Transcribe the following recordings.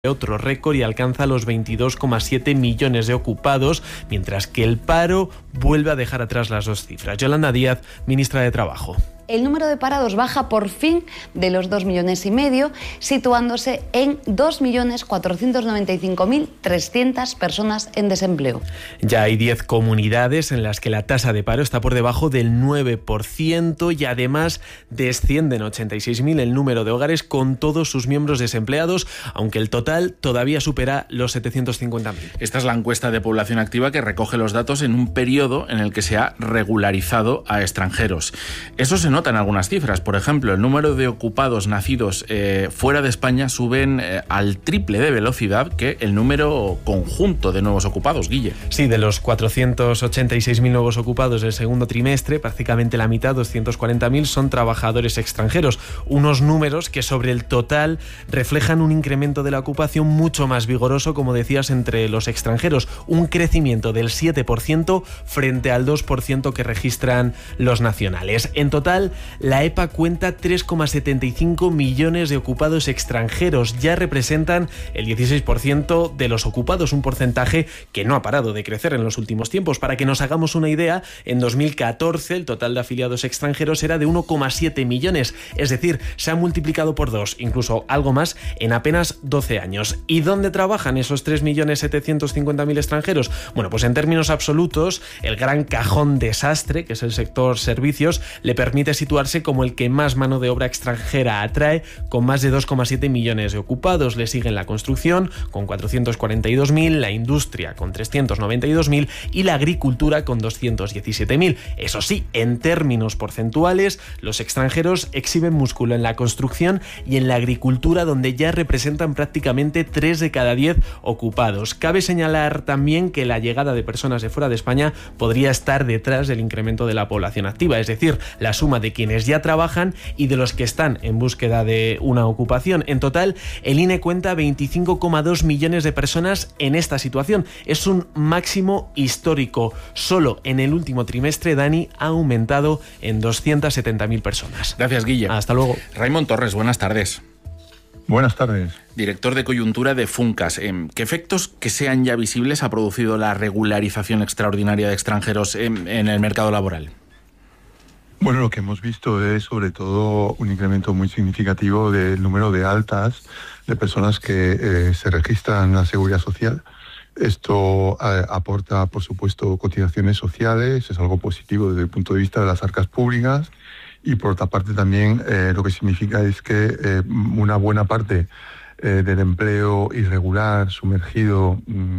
otro récord y alcanza los 22,7 millones de ocupados, mientras que el paro vuelve a dejar atrás las dos cifras. Yolanda Díaz, ministra de Trabajo. El número de parados baja por fin de los 2,5 millones, situándose en 2.495.300 personas en desempleo. Ya hay 10 comunidades en las que la tasa de paro está por debajo del 9% y además desciende en 86.000 el número de hogares con todos sus miembros desempleados, aunque el total todavía supera los 750.000. Esta es la encuesta de población activa que recoge los datos en un periodo en el que se ha regularizado a extranjeros. Eso se nota en algunas cifras. Por ejemplo, el número de ocupados nacidos fuera de España suben al triple de velocidad que el número conjunto de nuevos ocupados, Guille. Sí, de los 486.000 nuevos ocupados del segundo trimestre, prácticamente la mitad, 240.000, son trabajadores extranjeros. Unos números que sobre el total reflejan un incremento de la ocupación mucho más vigoroso, como decías, entre los extranjeros. Un crecimiento del 7% frente al 2% que registran los nacionales. En total, la EPA cuenta 3,75 millones de ocupados extranjeros. Ya representan el 16% de los ocupados, un porcentaje que no ha parado de crecer en los últimos tiempos. Para que nos hagamos una idea, en 2014 el total de afiliados extranjeros era de 1,7 millones, es decir, se ha multiplicado por 2, incluso algo más, en apenas 12 años. ¿Y dónde trabajan esos 3.750.000 extranjeros? Bueno, pues en términos absolutos, el gran cajón desastre, que es el sector servicios, le permite situarse como el que más mano de obra extranjera atrae, con más de 2,7 millones de ocupados. Le siguen la construcción, con 442.000, la industria, con 392.000 y la agricultura, con 217.000. Eso sí, en términos porcentuales, los extranjeros exhiben músculo en la construcción y en la agricultura, donde ya representan prácticamente 3 de cada 10 ocupados. Cabe señalar también que la llegada de personas de fuera de España podría estar detrás del incremento de la población activa, es decir, la suma de quienes ya trabajan y de los que están en búsqueda de una ocupación. En total, el INE cuenta 25,2 millones de personas en esta situación. Es un máximo histórico. Solo en el último trimestre, Dani, ha aumentado en 270.000 personas. Gracias, Guille. Hasta luego. Raimon Torres, buenas tardes. Buenas tardes. Director de coyuntura de Funcas. ¿Qué efectos que sean ya visibles ha producido la regularización extraordinaria de extranjeros en el mercado laboral? Bueno, lo que hemos visto es sobre todo un incremento muy significativo del número de altas de personas que se registran en la Seguridad Social. Esto aporta, por supuesto, cotizaciones sociales, es algo positivo desde el punto de vista de las arcas públicas, y por otra parte también lo que significa es que una buena parte del empleo irregular, sumergido,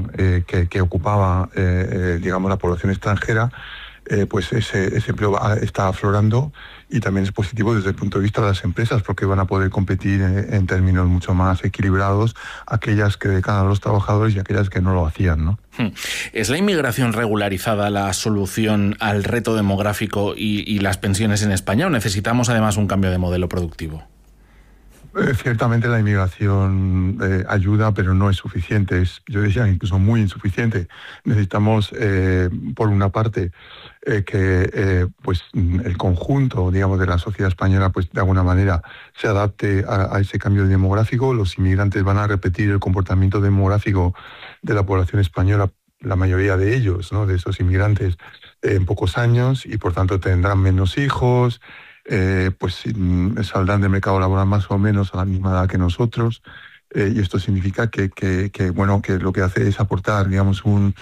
que ocupaba, digamos, la población extranjera, pues ese empleo está aflorando, y también es positivo desde el punto de vista de las empresas, porque van a poder competir en términos mucho más equilibrados aquellas que dedican a los trabajadores y aquellas que no lo hacían, ¿no? ¿Es la inmigración regularizada la solución al reto demográfico y las pensiones en España, o necesitamos además un cambio de modelo productivo? Ciertamente la inmigración ayuda, pero no es suficiente. Yo diría incluso muy insuficiente. Necesitamos, por una parte, que pues el conjunto, digamos, de la sociedad española, pues de alguna manera se adapte a ese cambio demográfico. Los inmigrantes van a repetir el comportamiento demográfico de la población española, la mayoría de ellos, ¿no?, de esos inmigrantes, en pocos años, y por tanto tendrán menos hijos. Pues saldrán del mercado laboral más o menos a la misma edad que nosotros, y esto significa que lo que hace es aportar, digamos, un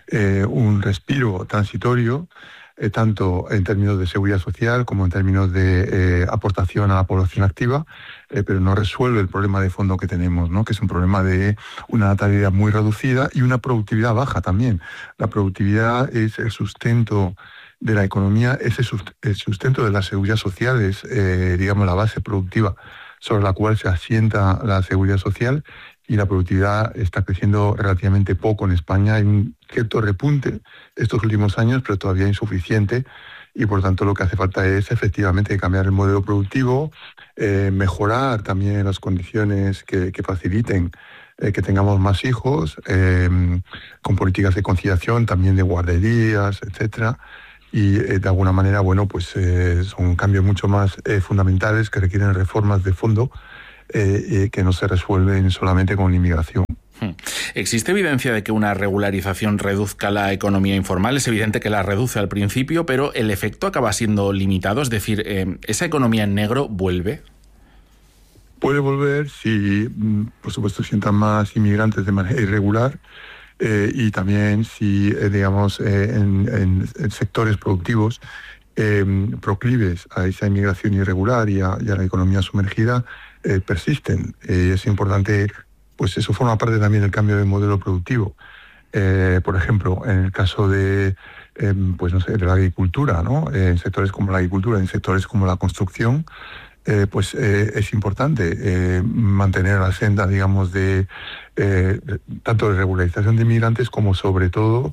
respiro transitorio, tanto en términos de seguridad social como en términos de aportación a la población activa, pero no resuelve el problema de fondo que tenemos, ¿no?, que es un problema de una natalidad muy reducida y una productividad baja también. La productividad es el sustento de la economía, es el sustento de la seguridad social, es, digamos, la base productiva sobre la cual se asienta la seguridad social, y la productividad está creciendo relativamente poco en España. Hay un cierto repunte estos últimos años, pero todavía insuficiente, y por tanto lo que hace falta es efectivamente cambiar el modelo productivo, mejorar también las condiciones que faciliten que tengamos más hijos, con políticas de conciliación, también de guarderías, etcétera. Y de alguna manera, bueno, pues son cambios mucho más fundamentales que requieren reformas de fondo que no se resuelven solamente con inmigración. ¿Existe evidencia de que una regularización reduzca la economía informal? Es evidente que la reduce al principio, pero el efecto acaba siendo limitado. Es decir, ¿esa economía en negro vuelve? Puede volver si, por supuesto, si entran más inmigrantes de manera irregular y también si, digamos, en sectores productivos proclives a esa inmigración irregular y a la economía sumergida persisten. Es importante, pues eso forma parte también del cambio de modelo productivo. Por ejemplo, en el caso de, pues no sé, de la agricultura, ¿no? En sectores como la agricultura, en sectores como la construcción, pues es importante mantener la senda, digamos, de tanto de regularización de inmigrantes como sobre todo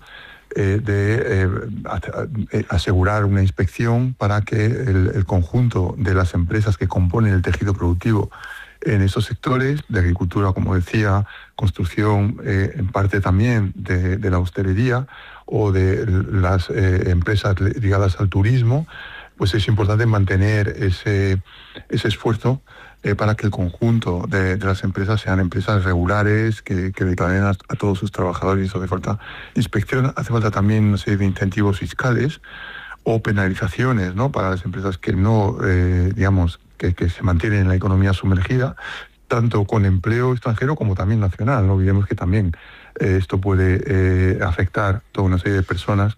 asegurar una inspección para que el conjunto de las empresas que componen el tejido productivo en esos sectores de agricultura, como decía, construcción, en parte también de la hostelería o de las empresas ligadas al turismo, pues es importante mantener ese esfuerzo para que el conjunto de las empresas sean empresas regulares, que declaren a todos sus trabajadores. Eso hace falta inspección, hace falta también una serie de incentivos fiscales o penalizaciones, ¿no?, para las empresas que no, digamos, que se mantienen en la economía sumergida, tanto con empleo extranjero como también nacional. No olvidemos que también esto puede afectar a toda una serie de personas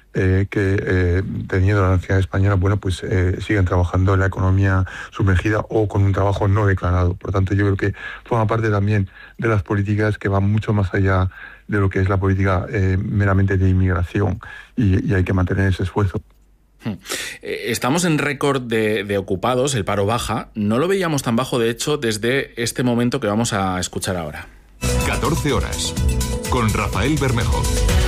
que teniendo la nacionalidad española, bueno, pues siguen trabajando en la economía sumergida o con un trabajo no declarado. Por tanto, yo creo que forma parte también de las políticas que van mucho más allá de lo que es la política meramente de inmigración y hay que mantener ese esfuerzo. Estamos en récord de ocupados, el paro baja. No lo veíamos tan bajo, de hecho, desde este momento que vamos a escuchar ahora. 14 horas, con Rafael Bermejo.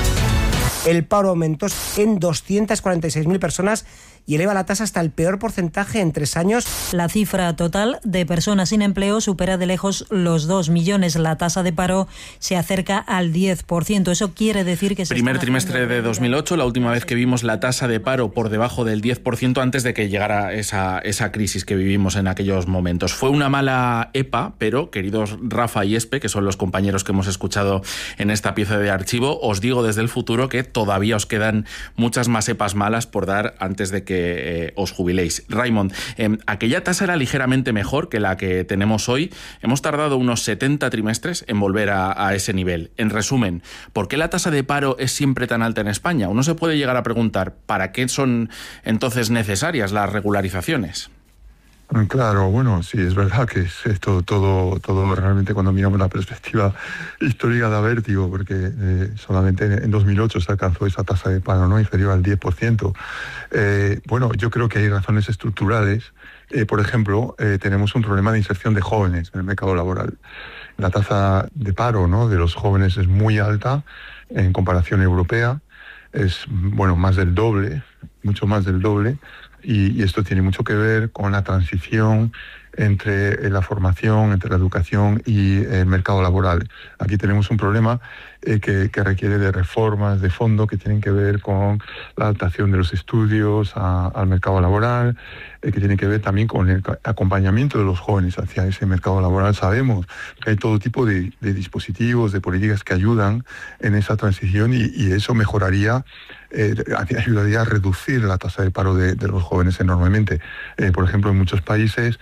El paro aumentó en 246.000 personas y eleva la tasa hasta el peor porcentaje en 3 años. La cifra total de personas sin empleo supera de lejos los 2 millones. La tasa de paro se acerca al 10%. Eso quiere decir que... Primer trimestre de 2008, la última vez que vimos la tasa de paro por debajo del 10% antes de que llegara esa crisis que vivimos en aquellos momentos. Fue una mala EPA, pero, queridos Rafa y Espe, que son los compañeros que hemos escuchado en esta pieza de archivo, os digo desde el futuro que todavía os quedan muchas más EPAs malas por dar antes de que os jubiléis. Raimon, aquella tasa era ligeramente mejor que la que tenemos hoy. Hemos tardado unos 70 trimestres en volver a ese nivel. En resumen, ¿por qué la tasa de paro es siempre tan alta en España? Uno se puede llegar a preguntar, ¿para qué son entonces necesarias las regularizaciones? Claro, bueno, sí, es verdad que es todo realmente, cuando miramos la perspectiva histórica, da vértigo, porque solamente en 2008 se alcanzó esa tasa de paro, ¿no?, inferior al 10%. Bueno, yo creo que hay razones estructurales. Por ejemplo, tenemos un problema de inserción de jóvenes en el mercado laboral. La tasa de paro, ¿no?, de los jóvenes es muy alta en comparación europea. Es, bueno, más del doble, mucho más del doble. Y esto tiene mucho que ver con la transición entre la formación, entre la educación y el mercado laboral. Aquí tenemos un problema que requiere de reformas de fondo que tienen que ver con la adaptación de los estudios al mercado laboral, que tiene que ver también con el acompañamiento de los jóvenes hacia ese mercado laboral. Sabemos que hay todo tipo de dispositivos, de políticas que ayudan en esa transición y eso mejoraría, ayudaría a reducir la tasa de paro de los jóvenes enormemente. Por ejemplo, en muchos países,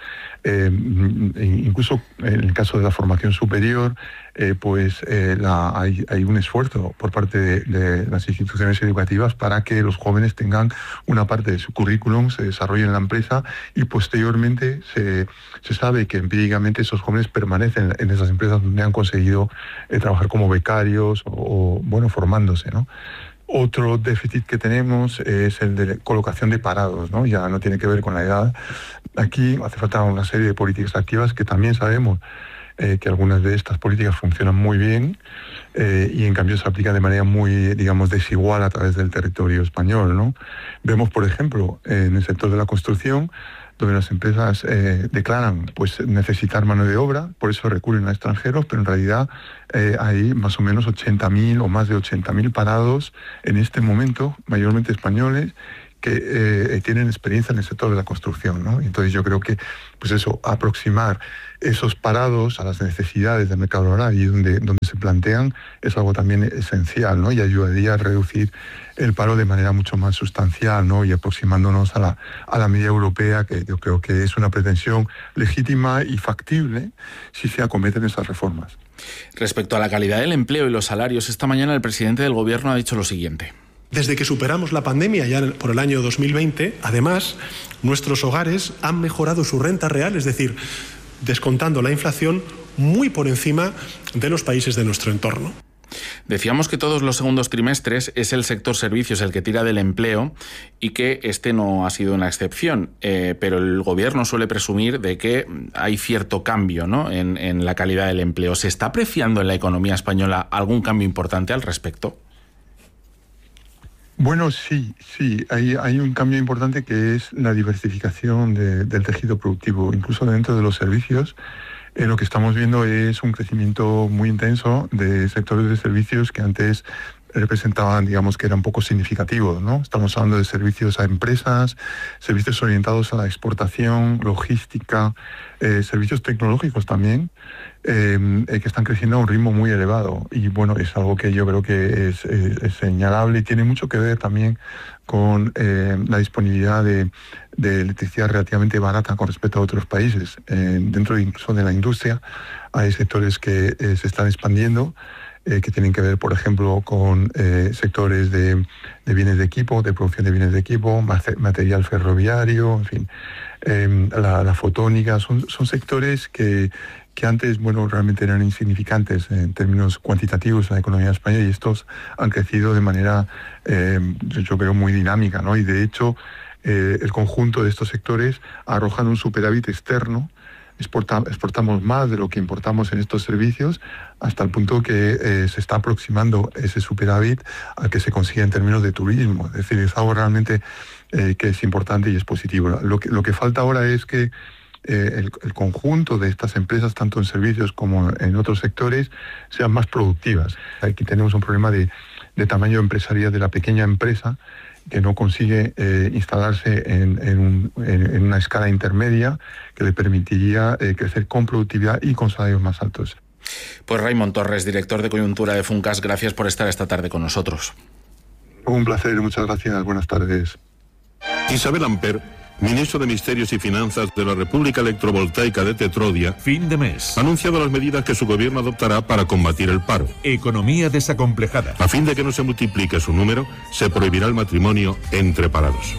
incluso en el caso de la formación superior, pues hay un esfuerzo por parte de las instituciones educativas para que los jóvenes tengan una parte de su currículum, se desarrolle en la empresa y posteriormente se sabe que empíricamente esos jóvenes permanecen en esas empresas donde han conseguido trabajar como becarios o bueno, formándose, ¿no? Otro déficit que tenemos es el de colocación de parados, ¿no? Ya no tiene que ver con la edad. Aquí hace falta una serie de políticas activas que también sabemos que algunas de estas políticas funcionan muy bien y en cambio se aplican de manera muy, digamos, desigual a través del territorio español, ¿no? Vemos, por ejemplo, en el sector de la construcción, donde las empresas declaran pues necesitar mano de obra, por eso recurren a extranjeros, pero en realidad hay más o menos 80.000 o más de 80.000 parados en este momento, mayormente españoles, que tienen experiencia en el sector de la construcción, ¿no? Entonces yo creo que, pues eso, aproximar esos parados a las necesidades del mercado laboral y donde se plantean es algo también esencial, ¿no? Y ayudaría a reducir el paro de manera mucho más sustancial, ¿no? Y aproximándonos a la media europea, que yo creo que es una pretensión legítima y factible si se acometen esas reformas. Respecto a la calidad del empleo y los salarios, esta mañana el presidente del Gobierno ha dicho lo siguiente. Desde que superamos la pandemia ya por el año 2020, además, nuestros hogares han mejorado su renta real, es decir, descontando la inflación, muy por encima de los países de nuestro entorno. Decíamos que todos los segundos trimestres es el sector servicios el que tira del empleo y que este no ha sido una excepción, pero el Gobierno suele presumir de que hay cierto cambio, ¿no?, en la calidad del empleo. ¿Se está apreciando en la economía española algún cambio importante al respecto? Bueno, sí, hay un cambio importante que es la diversificación del tejido productivo, incluso dentro de los servicios. Lo que estamos viendo es un crecimiento muy intenso de sectores de servicios que antes representaban, digamos, que eran poco significativos, ¿no? Estamos hablando de servicios a empresas, servicios orientados a la exportación, logística, servicios tecnológicos también, que están creciendo a un ritmo muy elevado. Y bueno, es algo que yo creo que es señalable y tiene mucho que ver también con la disponibilidad de electricidad relativamente barata con respecto a otros países. Dentro incluso de la industria hay sectores que se están expandiendo, que tienen que ver, por ejemplo, con sectores de bienes de equipo, de producción de bienes de equipo, material ferroviario, en fin, la fotónica. Son sectores que antes, bueno, realmente eran insignificantes en términos cuantitativos en la economía española, y estos han crecido de manera, yo creo, muy dinámica, ¿no? Y de hecho, el conjunto de estos sectores arrojan un superávit externo. Exportamos más de lo que importamos en estos servicios, hasta el punto que se está aproximando ese superávit al que se consigue en términos de turismo. Es decir, es algo realmente que es importante y es positivo. Lo que falta ahora es que el conjunto de estas empresas, tanto en servicios como en otros sectores, sean más productivas. Aquí tenemos un problema de tamaño empresarial de la pequeña empresa, que no consigue instalarse en una escala intermedia que le permitiría crecer con productividad y con salarios más altos. Pues Raimon Torres, director de coyuntura de Funcas, gracias por estar esta tarde con nosotros. Un placer, muchas gracias, buenas tardes. Isabel Amper, ministro de Misterios y Finanzas de la República Electrovoltaica de Tetrodia, Fin de mes. ha anunciado las medidas que su gobierno adoptará para combatir el paro. Economía desacomplejada. A fin de que no se multiplique su número, se prohibirá el matrimonio entre parados.